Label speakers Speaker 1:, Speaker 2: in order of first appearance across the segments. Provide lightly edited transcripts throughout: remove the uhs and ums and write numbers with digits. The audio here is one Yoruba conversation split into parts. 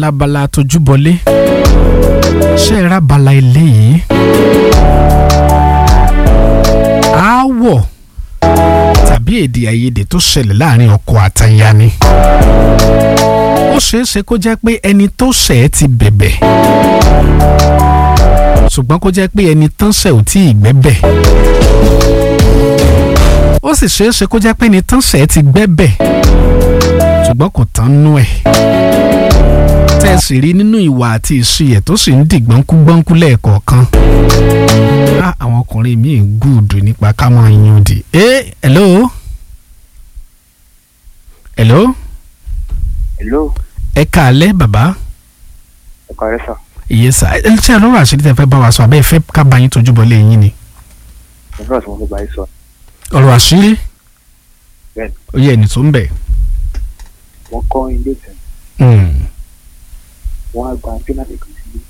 Speaker 1: abala tójúbọlé ṣé ẹ rábala eléyìí aáwọ̀ tàbí èdè àìyedè tó ṣẹlẹ̀ láàrin ọkọ àtaya ni ó ṣeé ṣe kó jẹ́ pé ẹni tó ṣẹ̀ ẹ́ ti bẹ̀bẹ̀ ṣùgbọ́n kó jẹ́ pé ẹni tán ṣẹ̀ ò tí ì gbẹ́bẹ̀ ó sì ṣeé ṣe kó jẹ́ pé ẹni tán ṣẹ̀ ẹ́ ti gbẹ́bẹ̀ ṣùgbọ́n kò tán nú ẹ̀ tẹ́ ẹ sì rí nínú ìwà àti ìṣiyẹ̀ tó sì ń di gbọ́nkú lẹ́ẹ̀kọ̀ọ̀kan àwọn ọkùnrin míì gùdù nípa ká máa yan dì. Hello. Ẹ káalẹ́ bàbá.
Speaker 2: Ẹ káalẹ́ sà.
Speaker 1: Iye sà ẹ ṣe àlọ́rọ̀ àṣírí tẹ́ fẹ́ bá wa sọ àbẹ́ ìfẹ́ ká bá yín tójú bọ́lé yín ni.
Speaker 2: Ọ̀rọ̀ àti wọn fẹ́ bá yín sọ.
Speaker 1: Ọ̀rọ̀ àṣírí.
Speaker 2: Bẹ́ẹ̀ni.
Speaker 1: Ó yẹ ẹni tó ń bẹ̀.
Speaker 2: Wọ́n kọ́ ilé tẹ̀. Wọ́n á gba pínlẹ̀ kan sílé.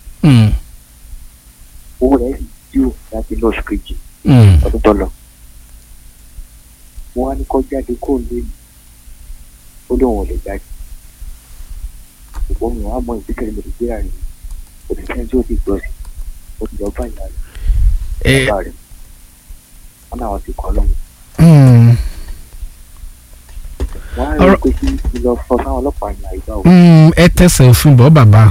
Speaker 2: Owó rẹ̀ sì dúró láti lọ oṣù kejì. Ọdún tó lọ. Wọ́n á ní kó jáde kó lé mi. Ó lóun ò lè jáde. Ṣùgbọ́n mi wọ́n á mọ ìdíkẹ̀rẹ̀ mi lè gbé àárín. Òṣìṣẹ́ tí ó ti gbọ́ sí. Ó ti lọ bá ìyá rẹ̀. Bàbá rẹ̀. Wọ́n náà wọ́n ti kọ́ lọ́wọ́. Wọ́n á rí pé kí lọ fọ sáwọn ọlọ́pàá ní àyíká o.
Speaker 1: Ẹ tẹ̀sẹ̀ òfin bọ́ bàbá.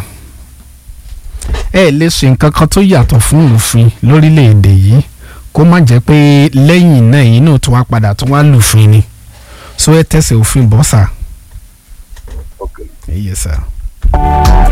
Speaker 1: Ẹ lè ṣe nǹkan kan tó yàtọ̀ fún òfin lórílẹ̀‐èdè yìí kó má jẹ́ pé lẹ́yìn náà yìí náà tó wá padà tó wá lùfin ni. So ẹ tẹ̀sẹ̀ òfin bọ́ sà.
Speaker 2: Okay.
Speaker 1: Yes sir.